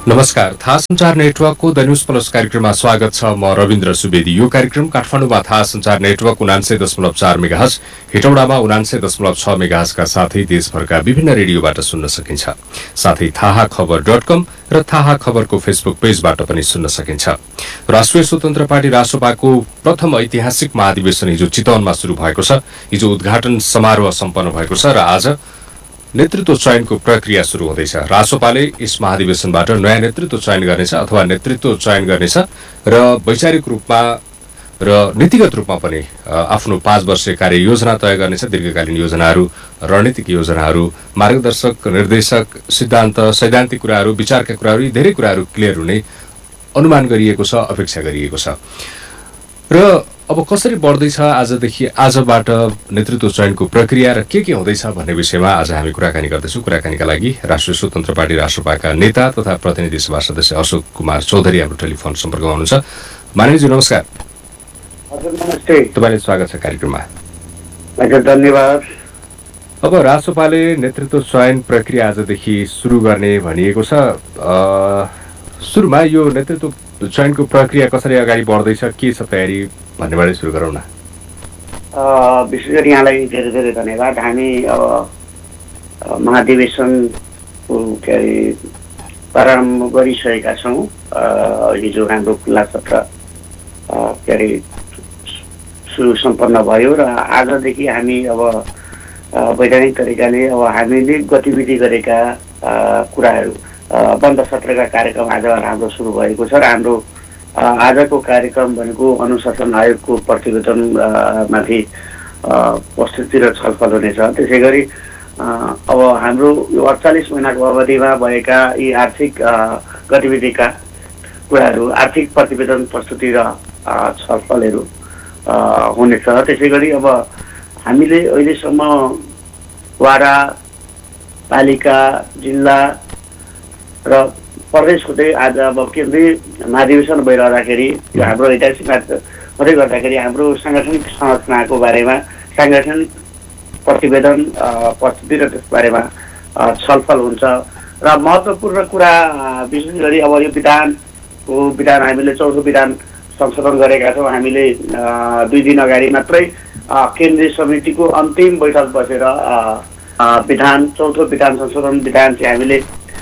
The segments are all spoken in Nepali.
नमस्कार, थाहा संचार नेटवर्कको द न्यूज प्लस कार्यक्रममा स्वागत छ। म रविन्द्र सुवेदी। यो कार्यक्रम काठमाडौँमा थाहा संचार नेटवर्क ९९.४ मेगाहर्ज, हेटौडामा ९९.६ मेगाहर्जका साथै देशभरका विभिन्न रेडियोबाट सुन्न सकिन्छ। साथै थाहा खबर.com र थाहा खबरको फेसबुक पेजबाट पनि सुन्न सकिन्छ। राष्ट्रिय स्वतन्त्र पार्टी रासोपाको प्रथम ऐतिहासिक महाधिवेशन हिजो चितवनमा सुरु भएको छ। हिजो उद्घाटन समारोह सम्पन्न भएको छ र आज नेतृत्व चयनको प्रक्रिया सुरु हुँदैछ। रासोपाले यस महाधिवेशनबाट नयाँ नेतृत्व चयन गर्नेछ अथवा नेतृत्व चयन गर्नेछ र वैचारिक रूपमा र नीतिगत रूपमा पनि आफ्नो 5 वर्षीय कार्ययोजना तय गर्नेछ। दीर्घकालीन योजनाहरू, रणनीतिक योजनाहरू, मार्गदर्शक, निर्देशक, सिद्धान्त, सैद्धान्तिक कुराहरू, विचारका कुराहरू, यी धेरै कुराहरू क्लियर हुने अनुमान गरिएको छ, अपेक्षा गरिएको छ। र अब कसरी बढ्दैछ आजबाट नेतृत्व चयनको प्रक्रिया र के हुँदैछ भन्ने विषयमा आज हामी कुराकानी गर्दैछौँ। कुराकानीका लागि राष्ट्रिय स्वतन्त्र पार्टी रासोपाका नेता तथा प्रतिनिधि सभा सदस्य अशोक कुमार चौधरी हाम्रो टेलिफोन सम्पर्कमा हुनुहुन्छ। माननीयज्यू नमस्कार। हजुर नमस्ते। तपाईलाई स्वागत छ कार्यक्रममा। हजुर धन्यवाद। अब रासोपाले नेतृत्व चयन प्रक्रिया आजदेखि सुरु गर्ने भनिएको छ। सुरुमा यो नेतृत्व चयनको प्रक्रिया कसरी अगाडि बढ्दैछ, के छ तयारी भन्नेबारे सुरु गरौँ न। विशेष गरी यहाँलाई धेरै धेरै धन्यवाद। हामी अब महाधिवेशनको प्रारम्भ गरिसकेका छौँ। हिजो हाम्रो खुल्ला सत्र सुरु सम्पन्न भयो र आजदेखि हामी अब वैधानिक तरिकाले अब हामीले गतिविधि गरेका कुराहरू, बन्द सत्रका कार्यक्रम आज हाम्रो सुरु भएको छ र हाम्रो आजको कार्यक्रम भनेको अनुशासन आयोगको प्रतिवेदन माथि प्रस्तुति र छलफल हुनेछ। त्यसै गरी अब हाम्रो यो 48 महिनाको अवधिमा भएका यी आर्थिक गतिविधिका कुराहरू, आर्थिक प्रतिवेदन प्रस्तुति र छलफलहरू हुनेछ। त्यसै गरी अब हामीले अहिलेसम्म वाडा, पालिका, जिल्ला र प्रदेशको चाहिँ आज अब केन्द्रीय महाधिवेशन भइरहँदाखेरि हाम्रो ऐतिहासिक हुँदै गर्दाखेरि हाम्रो साङ्गठनिक संरचनाको बारेमा, साङ्गठनिक प्रतिवेदन प्रस्तुति र त्यस बारेमा छलफल हुन्छ। र महत्त्वपूर्ण कुरा विशेष गरी अब यो विधान हामीले 4औं विधान संशोधन गरेका छौँ। हामीले 2 दिन अगाडि मात्रै केन्द्रीय समितिको अन्तिम बैठक बसेर 4औं विधान संशोधन विधान चाहिँ हामीले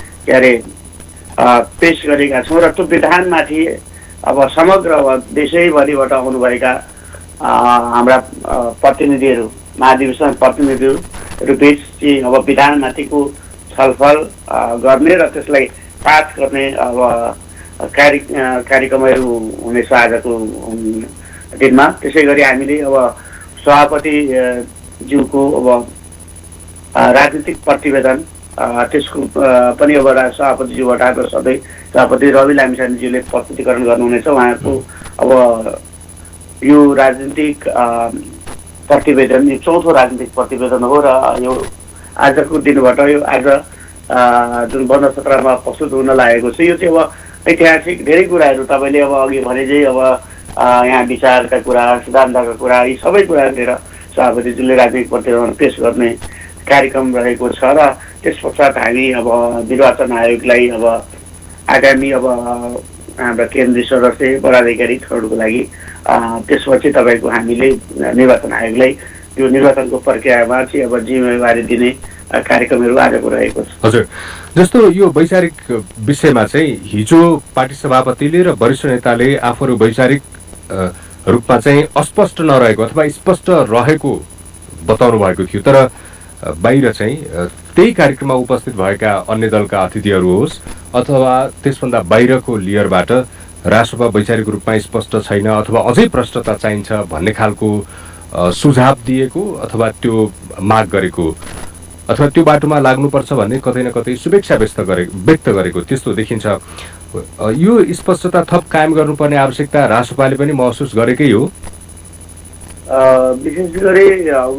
पेश गरेका छौँ र त्यो विधानमाथि अब समग्र देशैभरिबाट आउनुभएका हाम्रा प्रतिनिधिहरू, महाधिवेशन प्रतिनिधिहरू बीच चाहिँ अब विधानमाथिको छलफल गर्ने र त्यसलाई पास गर्ने अब कार्यक्रमहरू हुनेछ आजको दिनमा। त्यसै गरी हामीले अब सभापतिज्यूको अब राजनीतिक प्रतिवेदन त्यसको पनि अब सभापतिज्यूबाट हाम्रो सधैँ सभापति रवि लामिछानेज्यूले प्रस्तुतिकरण गर्नुहुनेछ। उहाँको अब यो राजनीतिक प्रतिवेदन, यो 4थो राजनीतिक प्रतिवेदन हो र यो आजको दिनबाट यो आज जुन बन्द सत्रमा प्रस्तुत हुन लागेको छ, यो चाहिँ अब ऐतिहासिक धेरै कुराहरू तपाईँले अब अघि भने चाहिँ अब यहाँ विचारका कुरा, सिद्धान्तका कुरा, यी सबै कुरा लिएर सभापतिज्यूले राजनीतिक प्रतिवेदन पेश गर्ने कार्यक्रम रहेको छ। र त्यस पश्चात हामी अब निर्वाचन आयोगलाई अब आगामी अब हाम्रा केन्द्रीय सदस्य पदाधिकारी छनौटको लागि त्यसपछि तपाईँको हामीले निर्वाचन आयोगलाई यो निर्वाचनको प्रक्रियामा चाहिँ अब जिम्मेवारी दिने कार्यक्रमहरू आजको रहेको छ। हजुर, जस्तो यो वैचारिक विषयमा चाहिँ हिजो पार्टी सभापतिले र वरिष्ठ नेताले आफूहरू वैचारिक रूपमा चाहिँ अस्पष्ट नरहेको अथवा स्पष्ट रहेको बताउनु भएको थियो, तर बाहिर चाहिँ त्यही कार्यक्रममा उपस्थित भएका अन्य दलका अतिथिहरू होस् अथवा त्यसभन्दा बाहिरको लेयरबाट रासोपा वैचारिक रूपमा स्पष्ट छैन अथवा अझै प्रष्टता चाहिन्छ भन्ने खालको सुझाव दिएको अथवा त्यो माग गरेको अथवा त्यो बाटोमा लाग्नुपर्छ भन्ने कतै न कतै शुभेच्छा व्यक्त गरेको त्यस्तो देखिन्छ। यो स्पष्टता थप कायम गर्नुपर्ने आवश्यकता रासोपाले पनि महसुस गरेकै हो। विशेष गरी अब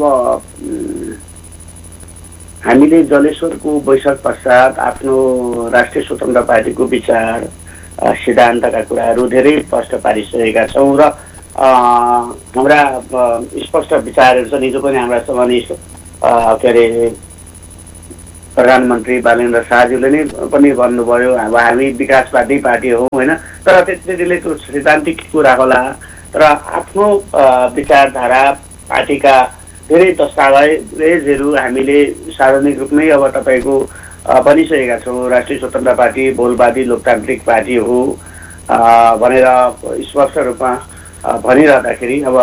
हामीले जलेश्वरको बैठक पश्चात आफ्नो राष्ट्रिय स्वतन्त्र पार्टीको विचार, सिद्धान्तका कुराहरू धेरै स्पष्ट पारिसकेका छौँ र हाम्रा स्पष्ट विचारहरू छन्। हिजो पनि हाम्रा सामान्य प्रधानमन्त्री बालेन्द्र शाहज्यूले नै पनि भन्नुभयो अब हामी विकासवादी पार्टी हौ होइन, तर त्यतिले त्यो सैद्धान्तिक कुरा होला, तर आफ्नो विचारधारा पार्टीका धेरै दस्तावेजहरू हामीले सार्वजनिक रूपमै अब तपाईँको भनिसकेका छौँ। राष्ट्रिय स्वतन्त्र पार्टी बहुलवादी लोकतान्त्रिक पार्टी हो भनेर स्पष्ट रूपमा भनिरहँदाखेरि अब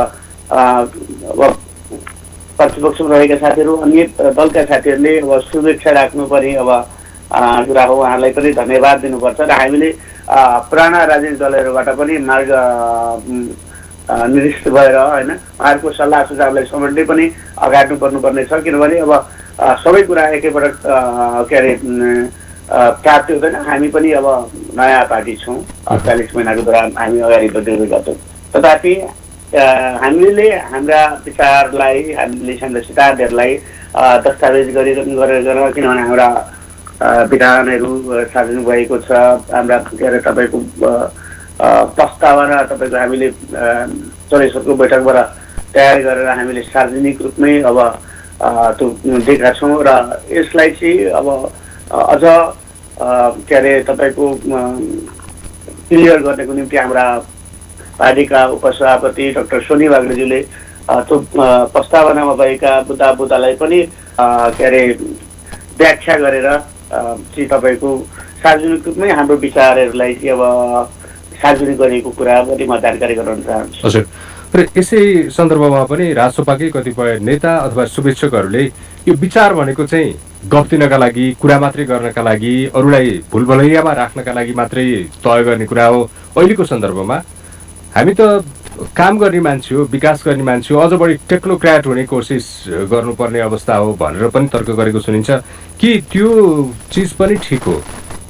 प्रतिपक्षमा रहेका साथीहरू, अन्य दलका साथीहरूले अब शुभेच्छा राख्नुपर्ने अब कुरा हो। उहाँलाई पनि धन्यवाद दिनुपर्छ र हामीले पुराना राजनीतिक दलहरूबाट पनि मार्ग निर्दिष्ट भएर होइन उहाँहरूको सल्लाह सुझावलाई समेट्दै पनि अगाडि पर्नुपर्ने छ, किनभने अब सबै कुरा एकैपटक के अरे प्राप्ति हुँदैन। हामी पनि अब नयाँ पार्टी छौँ, 48 महिनाको दौरान हामी अगाडि बढिरहेका छौँ। तथापि हामीले हाम्रा विचारलाई, हामीले हाम्रा सिद्धान्तहरूलाई दस्तावेज गरेर किनभने हाम्रा विधानहरू सार्वजनिक भएको छ, हाम्रा के अरे तपाईँको प्रस्तावना तपाईँको हामीले चौरस्ताको बैठकबाट तयार गरेर हामीले सार्वजनिक रूपमै अब त्यो दिएका छौँ र यसलाई चाहिँ अब अझ के अरे तपाईँको क्लियर गर्नको निम्ति हाम्रा पार्टीका उपसभापति डाक्टर सोनी बाग्रेज्यूले त्यो प्रस्तावनामा भएका मुद्दालाई पनि के अरे व्याख्या गरेर चाहिँ तपाईँको सार्वजनिक रूपमै हाम्रो विचारहरूलाई चाहिँ अब सार्वजनिक गरिएको कुरा पनि म जानकारी गराउन चाहन्छु। हजुर, र यसै सन्दर्भमा पनि राजसभाकै कतिपय नेता अथवा शुभेच्छकहरूले यो विचार भनेको चाहिँ गफ दिनका लागि, कुरा मात्रै गर्नका लागि, अरूलाई भुलभुलैयामा राख्नका लागि मात्रै तय गर्ने कुरा हो। अहिलेको सन्दर्भमा हामी त काम गर्ने मान्छे हो, विकास गर्ने मान्छे हो, अझ बढी टेक्नोक्र्याट हुने कोसिस गर्नुपर्ने अवस्था हो भनेर पनि तर्क गरेको सुनिन्छ। कि त्यो चिज पनि ठिक हो?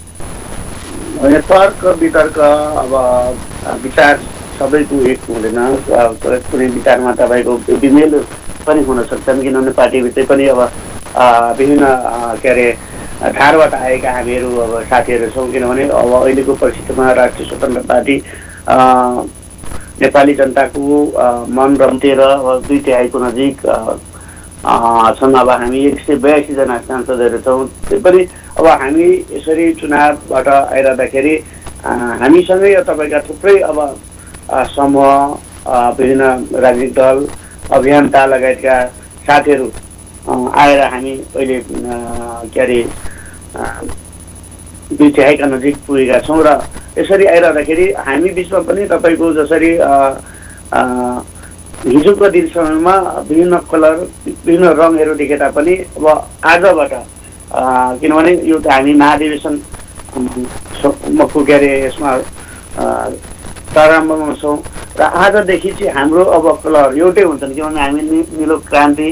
तर्क वितर्क अब विचार सबैको एक हुँदैन, कुनै विचारमा तपाईँको विमेल पनि हुन सक्छन्, किनभने पार्टीभित्रै पनि अब विभिन्न के अरे धारबाट आएका हामीहरू अब साथीहरू छौँ। किनभने अब अहिलेको परिस्थितिमा राष्ट्रिय स्वतन्त्र पार्टी नेपाली जनताको मन रम्तेर अब 2/3 नजिक छन्। अब हामी 182 जना सांसदहरू छौँ। पनि अब हामी यसरी चुनावबाट आइरहँदाखेरि हामीसँगै तपाईँका थुप्रै अब समूह, विभिन्न राजनीतिक दल, अभियन्ता लगायतका साथीहरू आएर हामी अहिले के अरे 2/3 नजिक पुगेका छौँ र यसरी आइरहँदाखेरि हामी बिचमा पनि तपाईँको जसरी हिजोको दिनसम्ममा विभिन्न कलर, विभिन्न रङहरू देखे तापनि अब आजबाट किनभने यो त हामी महाधिवेशन के अरे यसमा प्रारम्भमा छौँ र आजदेखि चाहिँ हाम्रो अब कलर एउटै हुन्छन्, किनभने हामी निलो क्रान्ति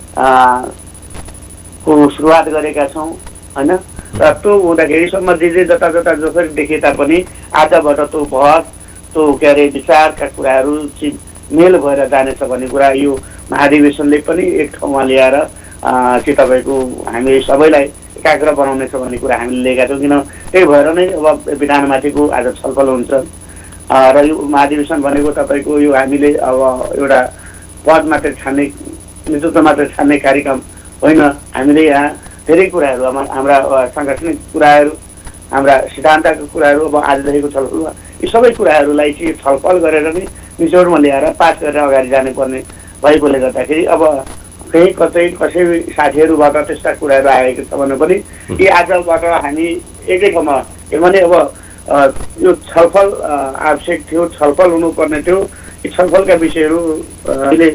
को सुरुवात गरेका छौँ होइन। र त्यो हुँदाखेरिसम्म जे जता जता जसरी देखे तापनि आजबाट त्यो बहस, त्यो के अरे विचारका कुराहरू चाहिँ मेल भएर जानेछ भन्ने कुरा यो महाधिवेशनले पनि एक ठाउँमा ल्याएर चाहिँ तपाईँको हामी सबैलाई एकाग्र बनाउनेछ भन्ने कुरा हामीले लिएका छौँ। किन त्यही भएर नै अब विधानमाथिको आज छलफल हुन्छ र यो महाधिवेशन भनेको तपाईँको यो हामीले अब एउटा पद मात्रै छान्ने, नेतृत्व मात्रै छान्ने कार्यक्रम होइन। हामीले यहाँ धेरै कुराहरू हाम्रा साङ्गठनिक कुराहरू, हाम्रा सिद्धान्तका कुराहरू अब आजदेखिको छलफलमा यी सबै कुराहरूलाई चाहिँ छलफल गरेर नै निचोडमा ल्याएर पास गरेर अगाडि जानुपर्ने भएकोले गर्दाखेरि अब कहीँ कसै साथीहरूबाट त्यस्ता कुराहरू आएको छ भने पनि यी आजबाट हामी एकै ठाउँमा, किनभने अब यो छलफल आवश्यक थियो, छलफल हुनुपर्ने थियो। यी छलफलका विषयहरू अहिले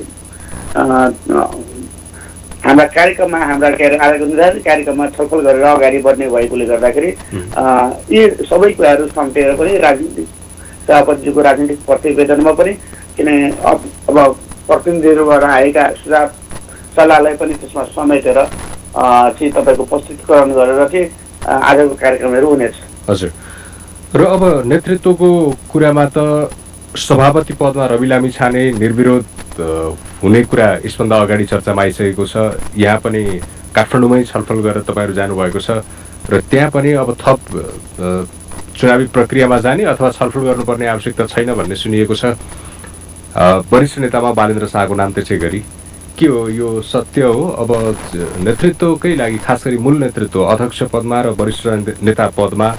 हाम्रा कार्यक्रममा, हाम्रा के अरे आजको निर्धारित कार्यक्रममा छलफल गरेर अगाडि बढ्ने भएकोले गर्दाखेरि यी सबै कुराहरू सम्झेर पनि राजनीतिक सभापतिज्यूको राजनीतिक प्रतिवेदनमा पनि किनभने अब प्रतिनिधिहरूबाट आएका सुझाव सल्लाहलाई पनि त्यसमा समेटेर चाहिँ तपाईँको प्रस्तुतीकरण गरेर चाहिँ आजको कार्यक्रमहरू हुनेछ। हजुर, र अब नेतृत्वको कुरामा त सभापति पदमा रवि लामिछाने निर्विरोध हुने कुरा यसभन्दा अगाडि चर्चामा आइसकेको छ। यहाँ पनि काठमाडौँमै छलफल गरेर तपाईँहरू जानुभएको छ र त्यहाँ पनि अब थप चुनावी प्रक्रियामा जाने अथवा छलफल गर्नुपर्ने आवश्यकता छैन भन्ने सुनिएको छ। वरिष्ठ नेतामा बालेन्द्र शाहको नाम त्यसै गरी के हो यो सत्य हो? अब नेतृत्वकै लागि खास गरी मूल नेतृत्व अध्यक्ष पदमा र वरिष्ठ नेता पदमा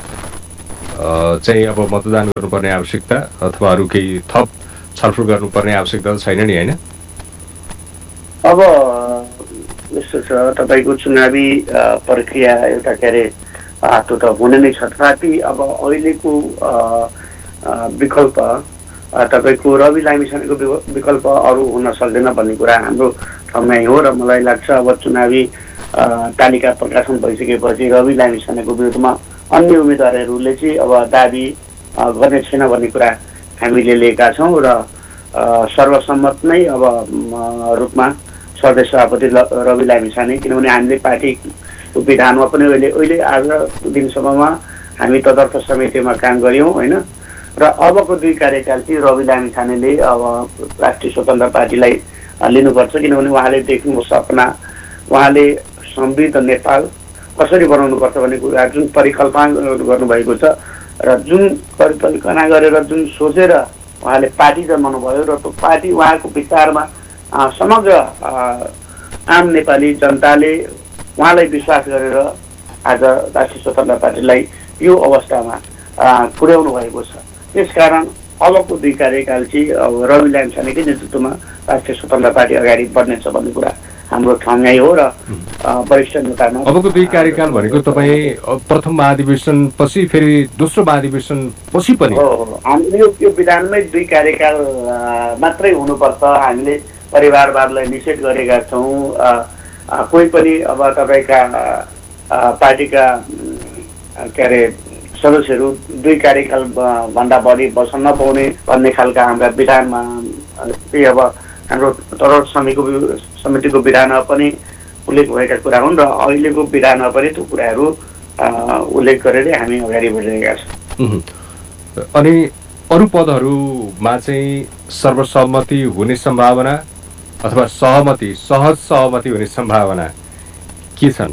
चाहिँ अब मतदान गर्नुपर्ने आवश्यकता अथवा अरू केही थप छलफल गर्नुपर्ने आवश्यकता छैन नि, होइन? अब यस्तो छ, तपाईँको चुनावी प्रक्रिया एउटा के अरे त्यो त हुने नै छ। तथापि अब अहिलेको विकल्प तपाईँको रवि लामिछानेको विकल्प अरू हुन सक्दैन भन्ने कुरा हाम्रो ठाउँमै हो। र मलाई लाग्छ अब चुनावी तालिका प्रकाशन भइसकेपछि रवि लामिछानेको विरुद्धमा अन्य उम्मेदवारहरूले चाहिँ अब दाबी गर्ने छैन भन्ने कुरा हामीले लिएका छौँ र सर्वसम्मत नै अब रूपमा सदस्य सभापति रवि लामिछाने, किनभने हामीले पार्टीको विधानमा पनि अहिले आज दिनसम्ममा हामी तदर्थ समितिमा काम गऱ्यौँ, होइन? र अबको 2 कार्यकाल चाहिँ रवि लामिछानेले अब राष्ट्रिय स्वतन्त्र पार्टीलाई लिनुपर्छ, किनभने उहाँले देख्नु सपना, उहाँले समृद्ध नेपाल कसरी बनाउनुपर्छ भन्ने कुरा जुन परिकल्पना गर्नुभएको छ र जुन परिकल्पना गरेर जुन सोचेर उहाँले पार्टी जन्माउनु भयो र त्यो पार्टी उहाँको विचारमा समग्र आम नेपाली जनताले उहाँलाई विश्वास गरेर आज राष्ट्रिय स्वतन्त्र पार्टीलाई यो अवस्थामा पुर्याउनु भएको छ। त्यसकारण अबको 2 कार्यकाल चाहिँ अब रवि लामिछानेकै नेतृत्वमा राष्ट्रिय स्वतन्त्र पार्टी अगाडि बढ्नेछ भन्ने कुरा हाम्रो ठाउँमै हो। र वरिष्ठ नेतामा अबको 2 कार्यकाल भनेको तपाईँ प्रथम महाधिवेशन पछि फेरि दोस्रो महाधिवेशन पछि पनि हो। हामीले यो विधानमै 2 कार्यकाल मात्रै हुनुपर्छ हामीले परिवारवादलाई निषेध गरेका छौँ। कोही पनि अब तपाईँका पार्टीका के अरे सदस्यहरू 2 कार्यकाल भन्दा बढी बस्न नपाउने भन्ने खालका हाम्रा विधानमा त्यही अब हाम्रो तदर्थ समितिको विधानमा पनि उल्लेख भएका कुरा हुन् र अहिलेको विधानमा पनि त्यो कुराहरू उल्लेख गरेर हामी अगाडि बढिरहेका छौँ। अनि अरू पदहरूमा चाहिँ सर्वसम्मति हुने सम्भावना अथवा सहज सहमति हुने सम्भावना के छन्?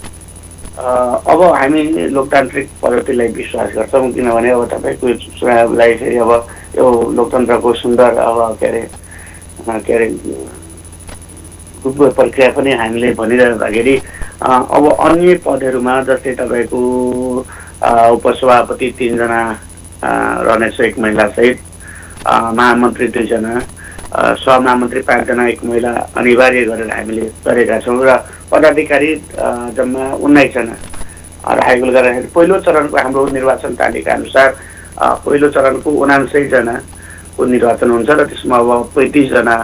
अब हामी लोकतान्त्रिक पद्धतिलाई विश्वास गर्छौँ, किनभने अब तपाईँको चुनावलाई चाहिँ अब यो लोकतन्त्रको सुन्दर अब के अरे प्रक्रिया पनि हामीले भनिरहँदाखेरि अब अन्य पदहरूमा जस्तै तपाईँको उपसभापति 3 जना रहनेछ, 1 महिला सहित, महामन्त्री 2 जना, सहमहामन्त्री 5 जना, 1 महिला अनिवार्य गरेर हामीले गरेका छौँ र पदाधिकारी जम्मा 19 जना राखेकोले गर्दाखेरि पहिलो चरणको हाम्रो निर्वाचन तालिका अनुसार पहिलो चरणको 79 जनाको निर्वाचन हुन्छ र त्यसमा अब 35 जना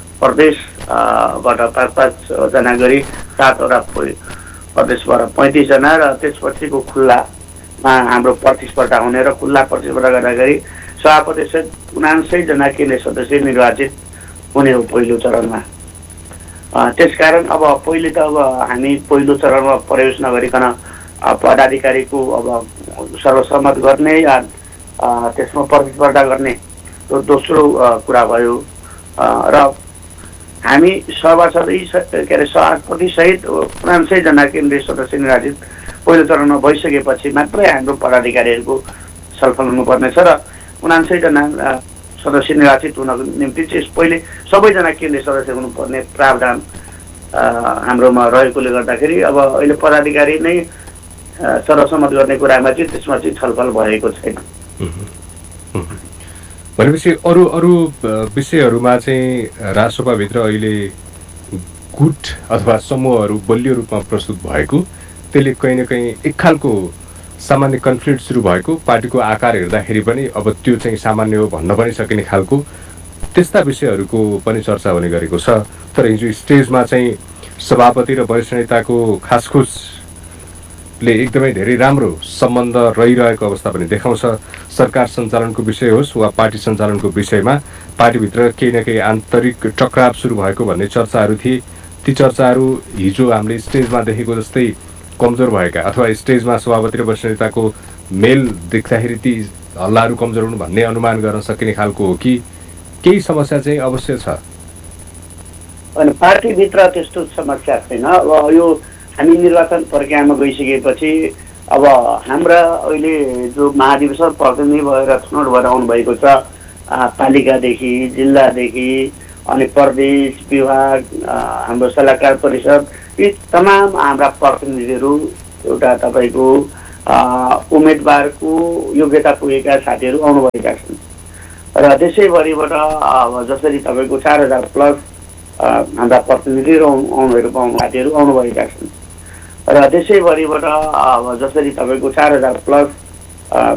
प्रदेशबाट 5-5 जना गरी 7वटा प्रदेशबाट 35 जना र त्यसपछिको खुल्लामा हाम्रो प्रतिस्पर्धा हुने र खुल्ला प्रतिस्पर्धा गर्दाखेरि सभापति सहित 79 जना केन्द्रीय सदस्य निर्वाचित हुने हो पहिलो चरणमा। त्यसकारण अब पहिले त अब हामी पहिलो चरणमा प्रवेश नगरिकन पदाधिकारीको अब सर्वसम्मत गर्ने या त्यसमा प्रतिस्पर्धा गर्ने त्यो दोस्रो कुरा भयो। र हामी सभापति सभापति सहित 79 जना केन्द्रीय सदस्य निर्वाचित पहिलो चरणमा भइसकेपछि मात्रै हाम्रो पदाधिकारीहरूको छलफल हुनुपर्नेछ र 79 जना सदस्य निर्वाचित हुनको निम्ति चाहिँ पहिले सबैजना केन्द्रीय सदस्य हुनुपर्ने प्रावधान हाम्रोमा रहेकोले गर्दाखेरि अब अहिले पदाधिकारी नै सर्वसम्मत गर्ने कुरामा चाहिँ त्यसमा चाहिँ छलफल भएको छैन। भनेपछि अरू विषयहरूमा चाहिँ राजसभाभित्र अहिले गुट अथवा समूहहरू बलियो रूपमा प्रस्तुत भएको, त्यसले कहीँ न कहीँ एक खालको सामान्य कन्फ्लिक्ट सुरु भएको, पार्टीको आकार हेर्दाखेरि पनि अब त्यो चाहिँ सामान्य हो भन्न पनि सकिने खालको त्यस्ता विषयहरूको पनि चर्चा हुने गरेको छ। तर हिजो स्टेजमा चाहिँ सभापति र वरिष्ठ नेताको खासखुसले एकदमै धेरै राम्रो सम्बन्ध रहिरहेको अवस्था पनि देखाउँछ। सरकार सञ्चालनको विषय होस् वा पार्टी सञ्चालनको विषयमा पार्टीभित्र केही न केही आन्तरिक टकराव सुरु भएको भन्ने चर्चाहरू थिए। ती चर्चाहरू हिजो हामीले स्टेजमा देखेको जस्तै कमजोर भएका अथवा स्टेजमा सभापति र वरिष्ठ नेताको मेल देख्दाखेरि ती हल्लाहरू कमजोर हुनु भन्ने अनुमान गर्न सकिने खालको हो कि केही समस्या चाहिँ अवश्य छ? अनि पार्टीभित्र त्यस्तो समस्या छैन। अब यो हामी निर्वाचन प्रक्रियामा गइसकेपछि अब हाम्रा अहिले जो महाधिवेशन प्रतिनिधि भएर छनौट भएर आउनुभएको छ, पालिकादेखि जिल्लादेखि अनि प्रदेश विभाग हाम्रो सल्लाहकार परिषद यी तमाम हाम्रा प्रतिनिधिहरू एउटा तपाईँको उम्मेदवारको योग्यता पुगेका साथीहरू आउनुभएका छन् र त्यसैभरिबाट अब जसरी तपाईँको 4000 प्लस हाम्रा प्रतिनिधिहरू आउनुभएको साथीहरू आउनुभएका छन् र त्यसैभरिबाट अब जसरी तपाईँको 4000 प्लस